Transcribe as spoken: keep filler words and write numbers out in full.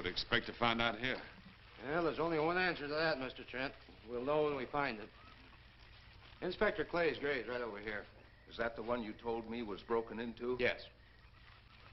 Would expect to find out here. Well, there's only one answer to that, Mister Trent. We'll know when we find it. Inspector Clay's grave's right over here. Is that the one you told me was broken into? Yes.